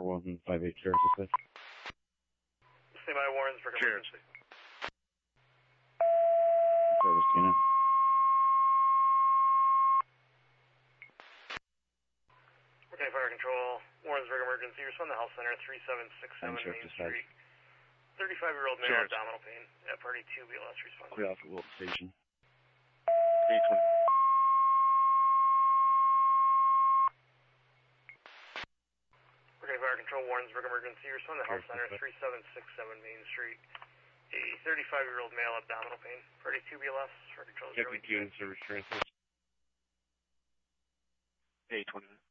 4158 Sheriff Dispatch. Stay by Warrensburg emergency. Service Tina. Okay, fire control, Warrensburg emergency. Respond to health center, 3767 Main Street. 35-year-old male, abdominal pain. Yeah, party 2 BLS respond. Clear off at Wilton Station. 820. Okay, fire control, Warrensburg emergency. Respond to health center, 3767 Main Street. A 35-year-old male, abdominal pain. Party 2 BLS. Fire control, Deputy 2 in service transfer. 820.